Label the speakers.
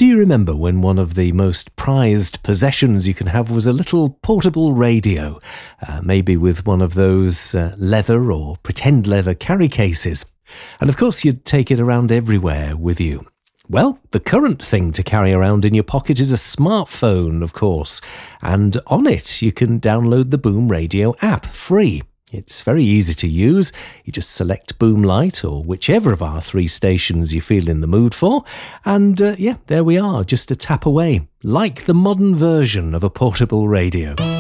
Speaker 1: you remember when one of the most prized possessions you can have was a little portable radio, maybe with one of those leather or pretend leather carry cases? And of course you'd take it around everywhere with you. Well, the current thing to carry around in your pocket is a smartphone, of course, and on it you can download the Boom Radio app free. It's very easy to use. You just select Boom Light or whichever of our 3 stations you feel in the mood for, and there we are, just a tap away, like the modern version of a portable radio.